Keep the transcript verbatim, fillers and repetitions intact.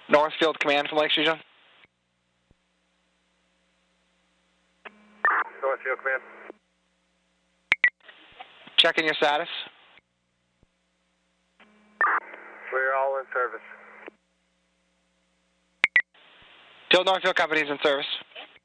Northfield Command from Lake Street. Northfield Command. Checking your status. We're all in service. Field Northfield Company is in service.